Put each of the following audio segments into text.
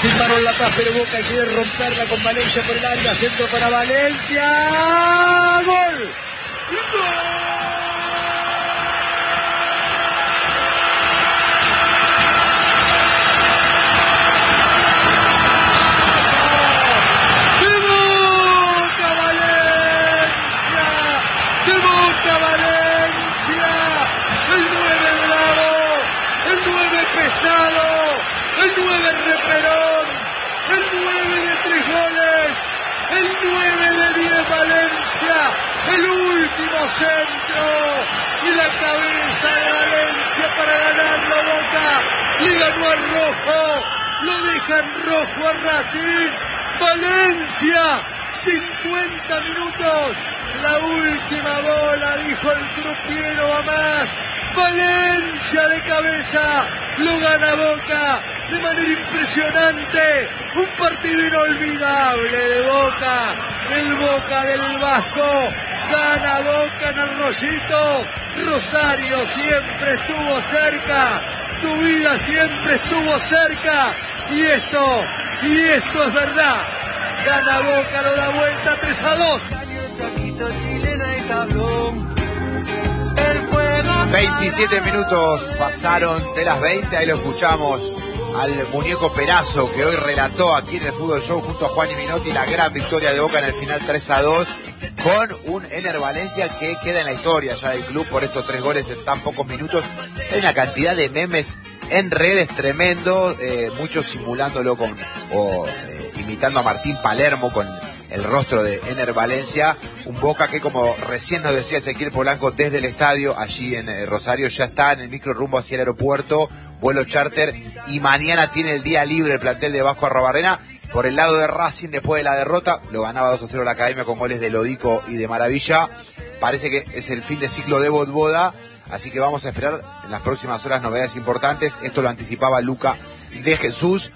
Anticiparon la paz, pero Boca quiere romperla con Valencia por el área. Centro para Valencia. ¡Gol! ¡Gol! El 9 reperón, el 9 de 3 goles, el 9 de 10 Valencia, el último centro y la cabeza de Valencia para ganarlo Boca. Le ganó al rojo, lo deja en rojo a Racing. Valencia, 50 minutos, la última bola, dijo el crupiero, va más. Valencia de cabeza, lo gana Boca de manera impresionante, un partido inolvidable de Boca, el Boca del Vasco, gana Boca en Arroyito. Rosario siempre estuvo cerca, tu vida siempre estuvo cerca, y esto es verdad, gana Boca, lo da vuelta 3-2. 27 minutos pasaron de las 20, ahí lo escuchamos al muñeco Perazo, que hoy relató aquí en el Fútbol Show junto a Juan y Minotti la gran victoria de Boca en el final 3-2, con un Ener Valencia que queda en la historia ya del club por estos 3 goles en tan pocos minutos. Hay una cantidad de memes en redes tremendo, muchos simulándolo imitando a Martín Palermo con el rostro de Ener Valencia, un Boca que, como recién nos decía Ezequiel Polanco desde el estadio allí en Rosario, ya está en el micro rumbo hacia el aeropuerto, vuelo charter, y mañana tiene el día libre el plantel de Vasco Arrobarrena. Por el lado de Racing, después de la derrota, lo ganaba 2-0 la Academia con goles de Lodico y de Maravilla. Parece que es el fin de ciclo de Botboda, así que vamos a esperar en las próximas horas novedades importantes. Esto lo anticipaba Luca de Jesús.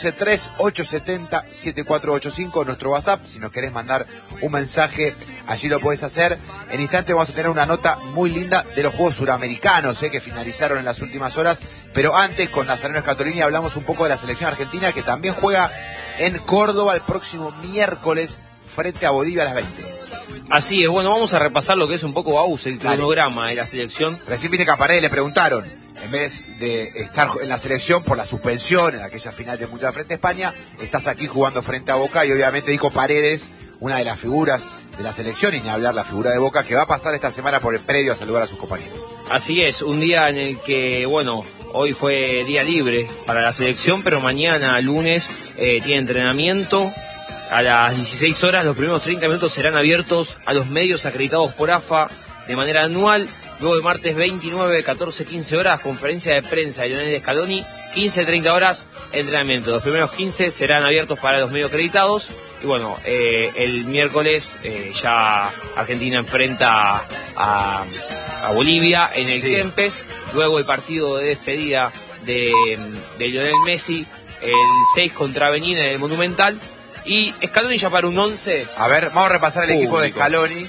11-3-870-7485, nuestro WhatsApp. Si nos querés mandar un mensaje, allí lo podés hacer. En instante vamos a tener una nota muy linda de los Juegos Suramericanos, que finalizaron en las últimas horas. Pero antes, con Nazareno Scatolini, hablamos un poco de la selección argentina, que también juega en Córdoba el próximo miércoles frente a Bolivia a las 20. Así es, bueno, vamos a repasar lo que es un poco, Baus, el cronograma de la selección. Recién viste que a Paredes le preguntaron, en vez de estar en la selección por la suspensión en aquella final de Mundial frente a España, estás aquí jugando frente a Boca, y obviamente dijo Paredes, una de las figuras de la selección, y ni hablar la figura de Boca, que va a pasar esta semana por el predio a saludar a sus compañeros. Así es, un día en el que, bueno, hoy fue día libre para la selección, pero mañana, lunes, tiene entrenamiento. A las 16 horas, los primeros 30 minutos serán abiertos a los medios acreditados por AFA de manera anual. Luego de martes 29, 14, 15 horas, conferencia de prensa de Lionel Scaloni. 15, 30 horas, entrenamiento. Los primeros 15 serán abiertos para los medios acreditados. Y bueno, el miércoles ya Argentina enfrenta a Bolivia en el Kempes. Luego el partido de despedida de Lionel Messi, el 6 contra Benín en el Monumental. Y Scaloni ya para un 11. A ver, vamos a repasar el equipo de Scaloni,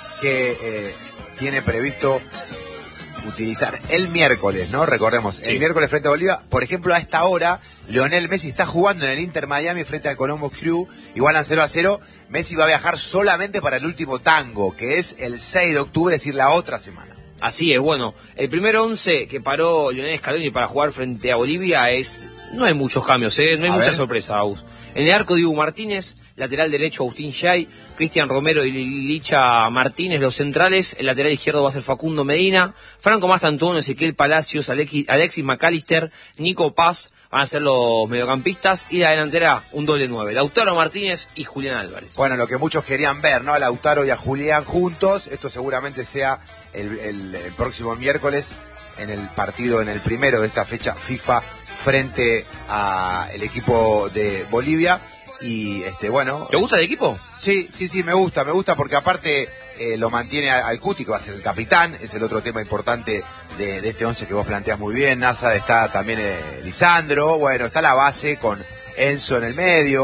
que tiene previsto utilizar el miércoles, ¿no? Recordemos, el miércoles frente a Bolivia. Por ejemplo, a esta hora, Lionel Messi está jugando en el Inter Miami frente al Colombo Crew. Igualan 0-0. Messi va a viajar solamente para el último tango, que es el 6 de octubre, es decir, la otra semana. Así es, bueno, el primer 11 que paró Lionel Scaloni para jugar frente a Bolivia no hay muchos cambios, no hay mucha sorpresa, Agus. En el arco, Dibu Martínez, lateral derecho Agustín Yay, Cristian Romero y Licha Martínez, los centrales. El lateral izquierdo va a ser Facundo Medina, Franco Mastantuono, Ezequiel Palacios, Alexis McAllister, Nico Paz van a ser los mediocampistas, y la delantera un doble 9, Lautaro Martínez y Julián Álvarez. Bueno, lo que muchos querían ver, ¿no? A Lautaro y a Julián juntos. Esto seguramente sea el próximo miércoles en el partido, en el primero de esta fecha FIFA frente a el equipo de Bolivia. Y bueno, ¿te gusta el equipo? Sí, me gusta porque aparte lo mantiene al Cuti, que va a ser el capitán. Es el otro tema importante de este 11 que vos planteas muy bien, NASA. Está también Lisandro, bueno, está la base con Enzo en el medio.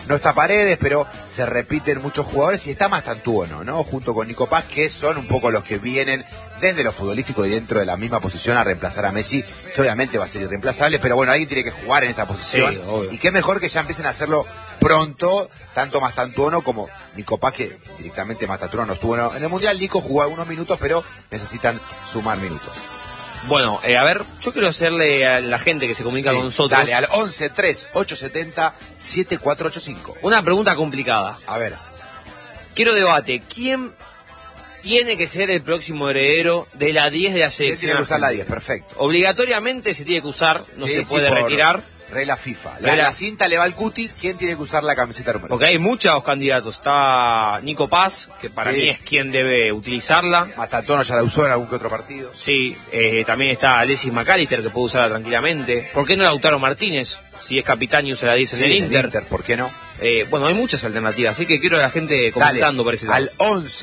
No está Paredes, pero se repiten muchos jugadores y está Mastantuono, ¿no? Junto con Nico Paz, que son un poco los que vienen desde lo futbolístico y dentro de la misma posición a reemplazar a Messi, que obviamente va a ser irreemplazable, pero bueno, alguien tiene que jugar en esa posición. Sí, obvio. Y qué mejor que ya empiecen a hacerlo pronto, tanto Mastantuono como Nico Paz, que directamente Mastantuono no estuvo en el Mundial. Nico jugó algunos minutos, pero necesitan sumar minutos. Bueno, a ver, yo quiero hacerle a la gente que se comunica con nosotros... Dale, al 11-3-870-7485. Una pregunta complicada. A ver. Quiero debate. ¿Quién tiene que ser el próximo heredero de la 10 de la selección? Tiene que usar la 10, perfecto. Obligatoriamente se tiene que usar, no se puede por retirar. Regla FIFA. La cinta le va al cuti, ¿quién tiene que usar la camiseta número? Porque hay muchos candidatos. Está Nico Paz, que para mí es quien debe utilizarla. Mastantuono ya la usó en algún que otro partido. Sí, también está Alexis McAllister, que puede usarla tranquilamente. ¿Por qué no Lautaro Martínez? Si es capitán y usa la 10 en el Inter. ¿Por qué no? Bueno, hay muchas alternativas, así que quiero a la gente comentando por ese lado. Al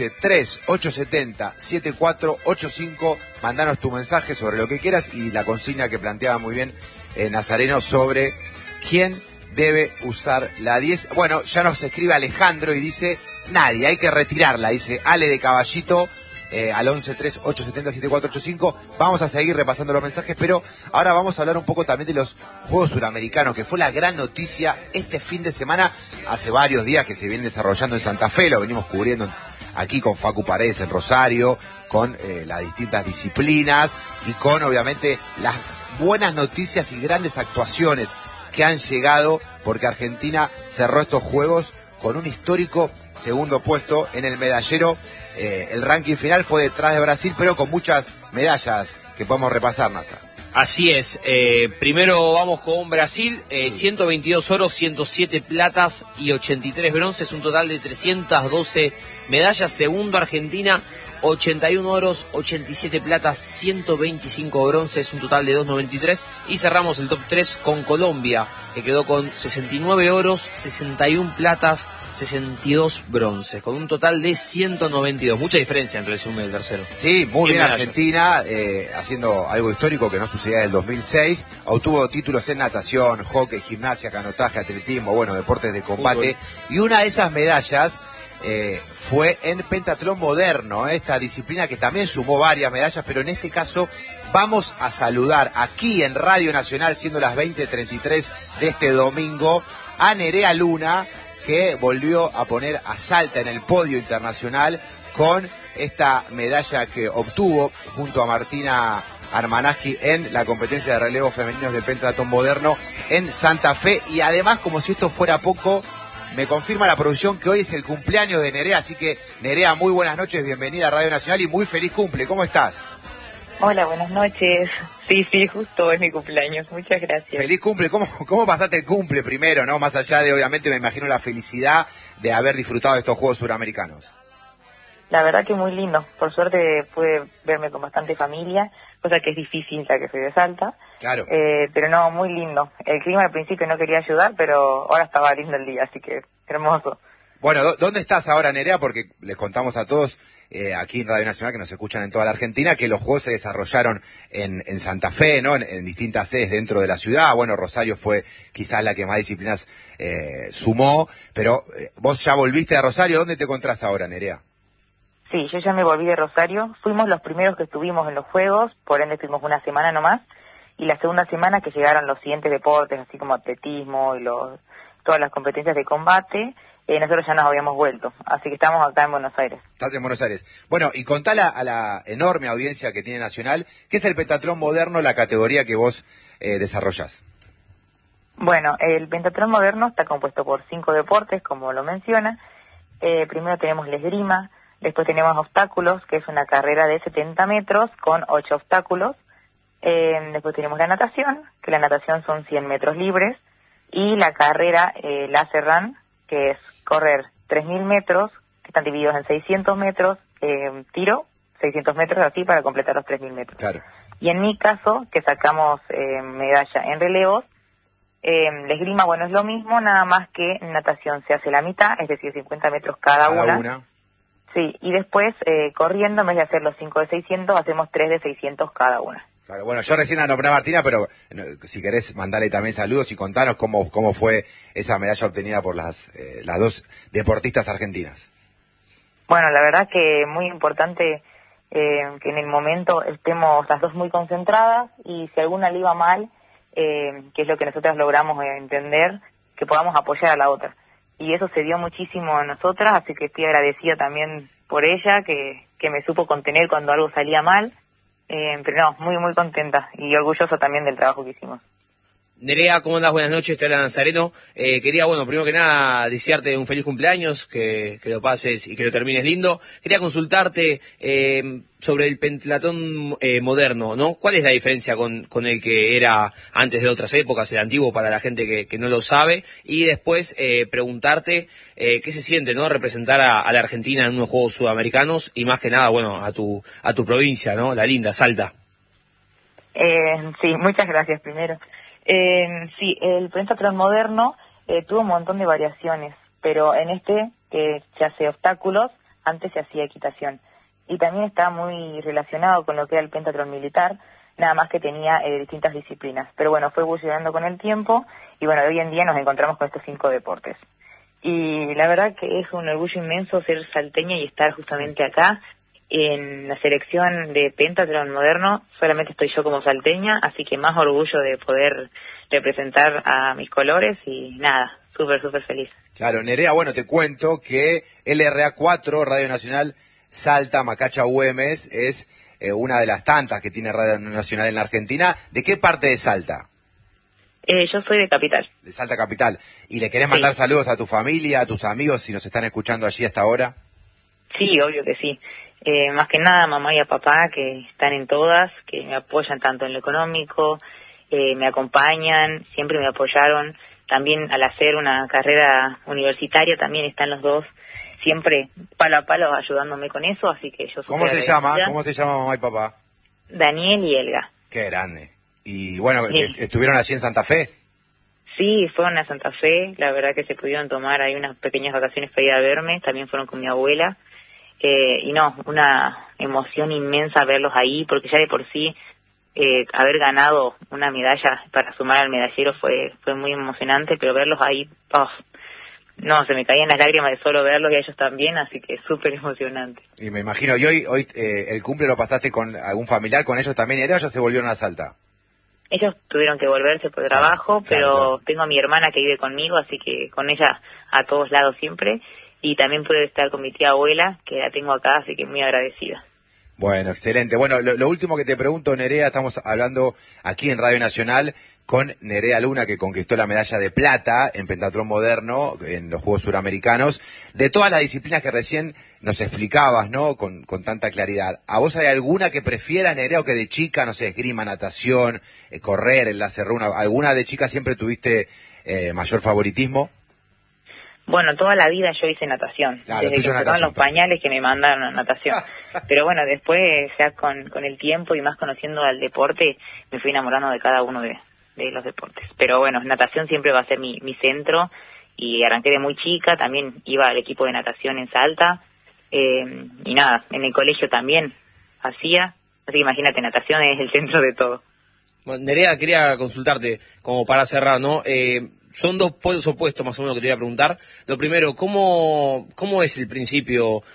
11-3-870-7485, mandanos tu mensaje sobre lo que quieras y la consigna que planteaba muy bien Nazareno sobre quién debe usar la 10. Bueno, ya nos escribe Alejandro y dice, nadie, hay que retirarla, dice Ale de Caballito. Al 11-3-870-7485. Vamos a seguir repasando los mensajes, pero ahora vamos a hablar un poco también de los Juegos Suramericanos, que fue la gran noticia este fin de semana, hace varios días que se vienen desarrollando en Santa Fe, lo venimos cubriendo aquí con Facu Paredes en Rosario, con las distintas disciplinas y con obviamente las buenas noticias y grandes actuaciones que han llegado, porque Argentina cerró estos Juegos con un histórico segundo puesto en el medallero. El ranking final fue detrás de Brasil, pero con muchas medallas que podemos repasar, Nasa. Así es. Primero vamos con Brasil, 122 oros, 107 platas y 83 bronces, un total de 312 medallas. Segundo Argentina, 81 oros, 87 platas, 125 bronces, un total de 293. Y cerramos el top 3 con Colombia, que quedó con 69 oros, 61 platas, 62 bronces, con un total de 192. Mucha diferencia entre el segundo y el tercero. Sí, muy bien medallas. Argentina, haciendo algo histórico que no sucedía en el 2006. Obtuvo títulos en natación, hockey, gimnasia, canotaje, atletismo, bueno, deportes de combate. Fútbol. Y una de esas medallas fue en pentatlón moderno, esta disciplina que también sumó varias medallas, pero en este caso vamos a saludar aquí en Radio Nacional, siendo las 20:33 de este domingo, a Nerea Luna, que volvió a poner a Salta en el podio internacional con esta medalla que obtuvo junto a Martina Armanaski en la competencia de relevos femeninos de pentatlón moderno en Santa Fe. Y además, como si esto fuera poco, me confirma la producción que hoy es el cumpleaños de Nerea, así que Nerea, muy buenas noches, bienvenida a Radio Nacional y muy feliz cumple. ¿Cómo estás? Hola, buenas noches. Sí, justo es mi cumpleaños. Muchas gracias. Feliz cumple. ¿Cómo pasaste el cumple primero, no? Más allá de, obviamente, me imagino la felicidad de haber disfrutado de estos Juegos Suramericanos. La verdad que muy lindo. Por suerte pude verme con bastante familia, cosa que es difícil ya que soy de Salta. Claro. Pero no, muy lindo. El clima al principio no quería ayudar, pero ahora estaba lindo el día, así que hermoso. Bueno, ¿dónde estás ahora, Nerea? Porque les contamos a todos aquí en Radio Nacional, que nos escuchan en toda la Argentina, que los Juegos se desarrollaron en Santa Fe, ¿no? En distintas sedes dentro de la ciudad. Bueno, Rosario fue quizás la que más disciplinas sumó, pero vos ya volviste a Rosario. ¿Dónde te encontrás ahora, Nerea? Sí, yo ya me volví de Rosario. Fuimos los primeros que estuvimos en los Juegos, por ende estuvimos una semana nomás. Y la segunda semana que llegaron los siguientes deportes, así como atletismo y todas las competencias de combate, nosotros ya nos habíamos vuelto, así que estamos acá en Buenos Aires. Estás en Buenos Aires. Bueno, y contale a la enorme audiencia que tiene Nacional, ¿qué es el pentatlón moderno, la categoría que vos desarrollás? Bueno, el pentatlón moderno está compuesto por 5 deportes, como lo menciona. Primero tenemos la esgrima, después tenemos obstáculos, que es una carrera de 70 metros con 8 obstáculos. Después tenemos la natación, que la natación son 100 metros libres, y la carrera laser run, que es correr 3.000 metros, que están divididos en 600 metros, tiro 600 metros así para completar los 3.000 metros. Claro. Y en mi caso, que sacamos medalla en relevos, la esgrima, bueno, es lo mismo, nada más que natación se hace la mitad, es decir, 50 metros cada una. Sí, y después corriendo, en vez de hacer los 5 de 600, hacemos 3 de 600 cada una. Claro, bueno, yo recién la nombré a Martina, pero si querés mandarle también saludos y contanos cómo fue esa medalla obtenida por las dos deportistas argentinas. Bueno, la verdad que muy importante que en el momento estemos las dos muy concentradas y si alguna le iba mal, que es lo que nosotras logramos entender, que podamos apoyar a la otra. Y eso se dio muchísimo a nosotras, así que estoy agradecida también por ella, que me supo contener cuando algo salía mal. Pero no, muy, muy contenta y orgullosa también del trabajo que hicimos. Nerea, ¿cómo andás? Buenas noches, te habla Nazareno. Quería, bueno, primero que nada, desearte un feliz cumpleaños, que lo pases y que lo termines lindo. Quería consultarte sobre el pentathlón moderno, ¿no? ¿Cuál es la diferencia con el que era antes de otras épocas, el antiguo, para la gente que no lo sabe? Y después preguntarte qué se siente, ¿no? Representar a la Argentina en unos Juegos Sudamericanos y más que nada, bueno, a tu provincia, ¿no? La linda, Salta. Sí, muchas gracias primero. Sí, el pentatlón moderno tuvo un montón de variaciones, pero en este que se hace obstáculos, antes se hacía equitación. Y también está muy relacionado con lo que era el pentatlón militar, nada más que tenía distintas disciplinas. Pero bueno, fue evolucionando con el tiempo y bueno, hoy en día nos encontramos con estos 5 deportes. Y la verdad que es un orgullo inmenso ser salteña y estar justamente acá. En la selección de pentatlón moderno solamente estoy yo como salteña, así que más orgullo de poder representar a mis colores y nada, súper, súper feliz. Claro, Nerea, bueno, te cuento que LRA4, Radio Nacional Salta, Macacha, Güemes, es una de las tantas que tiene Radio Nacional en la Argentina. ¿De qué parte de Salta? Yo soy de Capital. De Salta Capital. ¿Y le querés mandar saludos a tu familia, a tus amigos, si nos están escuchando allí hasta ahora? Sí, obvio que sí. Más que nada mamá y a papá, que están en todas, que me apoyan tanto en lo económico, me acompañan, siempre me apoyaron. También al hacer una carrera universitaria también están los dos siempre palo a palo ayudándome con eso, así que yo... ¿Cómo se llama? ¿Cómo se llama mamá y papá? Daniel y Elga. Qué grande. Y bueno, Sí. ¿estuvieron allí en Santa Fe? Sí, fueron a Santa Fe, la verdad que se pudieron tomar ahí unas pequeñas vacaciones para ir a verme, también fueron con mi abuela. Y no, una emoción inmensa verlos ahí, porque ya de por sí haber ganado una medalla para sumar al medallero fue muy emocionante, pero verlos ahí, no, se me caían las lágrimas de solo verlos y a ellos también, así que súper emocionante. Y me imagino, ¿y hoy el cumple lo pasaste con algún familiar, con ellos también, o ya se volvieron a Salta? Ellos tuvieron que volverse por trabajo, pero tengo a mi hermana que vive conmigo, así que con ella a todos lados siempre. Y también pude estar con mi tía abuela, que la tengo acá, así que muy agradecida. Bueno, excelente. Bueno, lo último que te pregunto, Nerea, estamos hablando aquí en Radio Nacional con Nerea Luna, que conquistó la medalla de plata en pentatlón moderno en los Juegos Suramericanos. De todas las disciplinas que recién nos explicabas, ¿no? Con tanta claridad, ¿a vos hay alguna que prefieras, Nerea, o que de chica, no sé, esgrima, natación, correr, enlace runa, alguna de chica siempre tuviste mayor favoritismo? Bueno, toda la vida yo hice natación, Claro, desde que empezaban los pañales que me mandaron a natación. Pero bueno, después ya con el tiempo y más conociendo al deporte, me fui enamorando de cada uno de los deportes. Pero bueno, natación siempre va a ser mi centro y arranqué de muy chica, también iba al equipo de natación en Salta y nada, en el colegio también hacía, así que imagínate, natación es el centro de todo. Bueno, Nerea, quería consultarte, como para cerrar, ¿no? Son dos polos opuestos más o menos que te voy a preguntar. Lo primero, ¿cómo es el principio?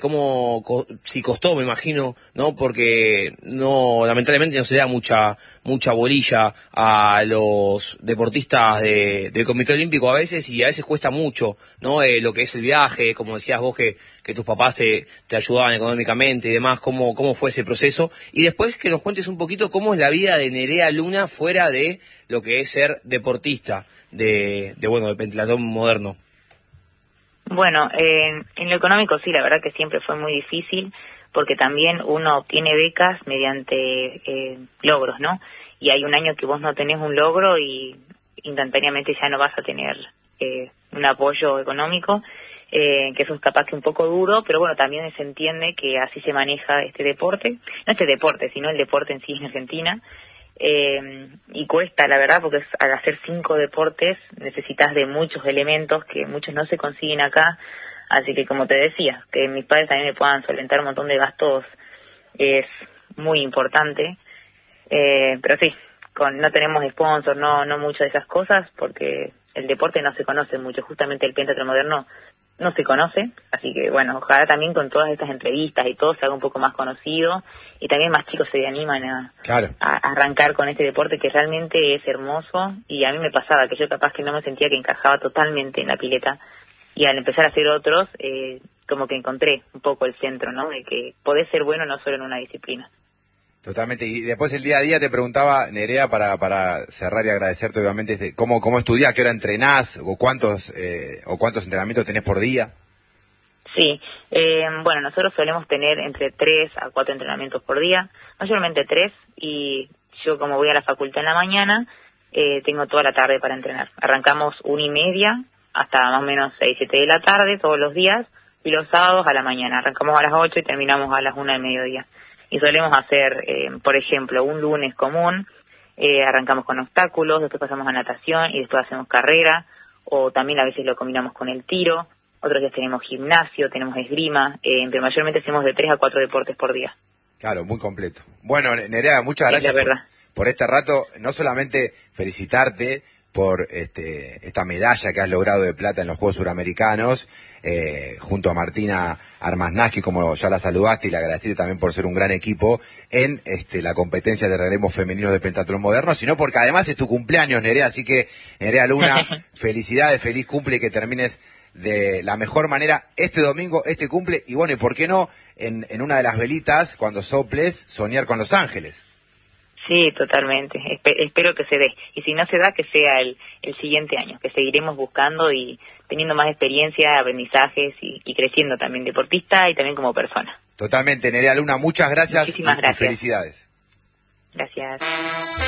Si costó, me imagino, ¿no? Porque lamentablemente no se da mucha bolilla a los deportistas del Comité Olímpico a veces, y a veces cuesta mucho, ¿no? Lo que es el viaje, como decías vos que tus papás te ayudaban económicamente y demás, ¿cómo fue ese proceso? Y después que nos cuentes un poquito cómo es la vida de Nerea Luna fuera de lo que es ser deportista de pentatlón moderno. Bueno, en lo económico sí, la verdad que siempre fue muy difícil, porque también uno obtiene becas mediante logros, ¿no? Y hay un año que vos no tenés un logro y instantáneamente ya no vas a tener un apoyo económico, que eso es capaz que un poco duro, pero bueno, también se entiende que así se maneja este deporte, no este deporte, sino el deporte en sí en Argentina. Y cuesta, la verdad, porque al hacer 5 deportes necesitas de muchos elementos que muchos no se consiguen acá, así que como te decía, que mis padres también me puedan solventar un montón de gastos es muy importante, Pero sí, no tenemos sponsors, no muchas de esas cosas, porque el deporte no se conoce mucho, justamente el pentathlon moderno no se conoce, así que bueno, ojalá también con todas estas entrevistas y todo se haga un poco más conocido y también más chicos se animan a arrancar con este deporte que realmente es hermoso. Y a mí me pasaba que yo capaz que no me sentía que encajaba totalmente en la pileta, y al empezar a hacer otros, como que encontré un poco el centro, ¿no? De que podés ser bueno no solo en una disciplina. Totalmente. Y después el día a día te preguntaba, Nerea, para cerrar y agradecerte obviamente, ¿cómo estudiás, qué hora entrenás o cuántos entrenamientos tenés por día? Sí, bueno, nosotros solemos tener entre 3 a 4 entrenamientos por día, mayormente 3, y yo como voy a la facultad en la mañana, tengo toda la tarde para entrenar. Arrancamos 1:30 hasta más o menos 6, 7 de la tarde todos los días, y los sábados a la mañana. Arrancamos a las 8 y terminamos a las 1 del mediodía. Y solemos hacer, por ejemplo, un lunes común, arrancamos con obstáculos, después pasamos a natación y después hacemos carrera, o también a veces lo combinamos con el tiro. Otros días tenemos gimnasio, tenemos esgrima, pero mayormente hacemos de 3 a 4 deportes por día. Claro, muy completo. Bueno, Nerea, muchas gracias por este rato. No solamente felicitarte por esta medalla que has logrado de plata en los Juegos Suramericanos, junto a Martina Armasnaski, como ya la saludaste y le agradeciste también por ser un gran equipo en la competencia de relevo femenino de pentatlón moderno, sino porque además es tu cumpleaños, Nerea, así que, Nerea Luna, felicidades, feliz cumple y que termines de la mejor manera este domingo, este cumple, y bueno, y por qué no, en una de las velitas, cuando soples, soñar con Los Ángeles. Sí, totalmente. Espero que se dé. Y si no se da, que sea el siguiente año, que seguiremos buscando y teniendo más experiencia, aprendizajes y creciendo también deportista y también como persona. Totalmente, Nerea Luna, muchas gracias. Muchísimas gracias. Y felicidades. Gracias.